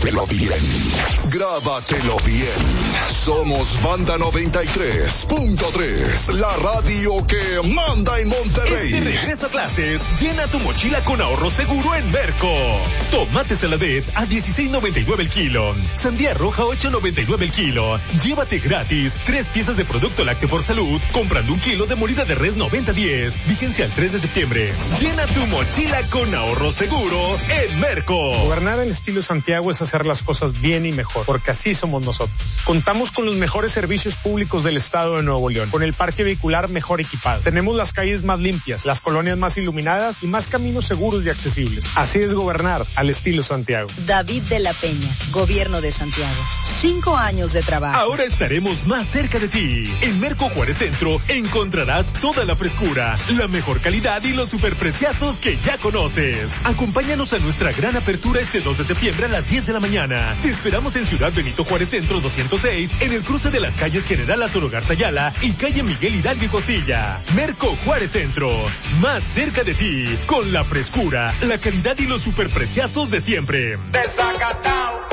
Grábatelo bien. Grábatelo bien. Somos Banda 93.3, la radio que manda en Monterrey. De regreso a clases, llena tu mochila con ahorro seguro en Merco. Tomate Saladet a $16.99 el kilo. Sandía roja 8.99 el kilo. Llévate gratis 3 piezas de producto lácteo por salud comprando 1 kilo de molida de res 90-10. Vigencia al 3 de septiembre. Llena tu mochila con ahorro seguro en Merco. Gobernar en estilo Santiago es hacer las cosas bien y mejor, porque así somos nosotros. Contamos con los mejores servicios públicos del estado de Nuevo León, con el parque vehicular mejor equipado. Tenemos las calles más limpias, las colonias más iluminadas y más caminos seguros y accesibles. Así es gobernar al estilo Santiago. David de la Peña, Gobierno de Santiago. 5 años de trabajo. Ahora estaremos más cerca de ti. En Merco Juárez Centro encontrarás toda la frescura, la mejor calidad y los superpreciazos que ya conoces. Acompáñanos a nuestra gran apertura este 2 de septiembre a las 10 de la mañana. Te esperamos en Ciudad Benito Juárez Centro 206, en el cruce de las calles General Lázaro Garza Ayala y calle Miguel Hidalgo y Costilla. Merco Juárez Centro, más cerca de ti, con la frescura, la calidad y los superpreciazos de siempre. Desacatao.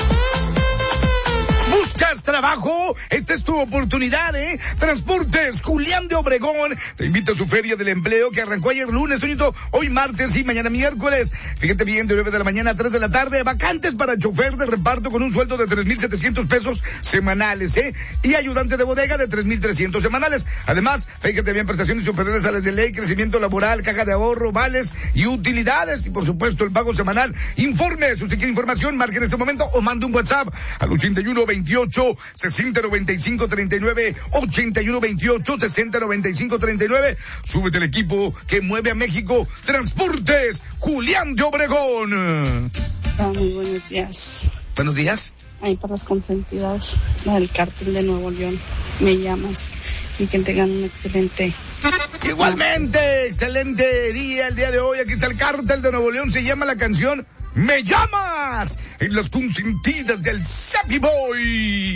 ¿Buscas trabajo? Esta es tu oportunidad, ¿eh? Transportes Julián de Obregón te invita a su feria del empleo que arrancó ayer lunes, Toñito, hoy martes y mañana miércoles. Fíjate bien, de 9 de la mañana a 3 de la tarde, vacantes para chofer de reparto con un sueldo de 3,700 pesos semanales, ¿eh? Y ayudante de bodega de 3,300 semanales. Además, fíjate bien, prestaciones superiores a las de ley, crecimiento laboral, caja de ahorro, vales y utilidades y por supuesto el pago semanal. Informe, si usted quiere información, marque en este momento o mande un WhatsApp al 8128-609539, 8128-609539. Súbete al equipo que mueve a México. Transportes Julián de Obregón. Muy buenos días. Buenos días. Ahí para las consentidas, la del cártel de Nuevo León. Me llamas y que tengan un excelente. Igualmente, excelente día el día de hoy. Aquí está el cártel de Nuevo León. Se llama la canción Me Llamas, en las consentidas del Sappy Boy.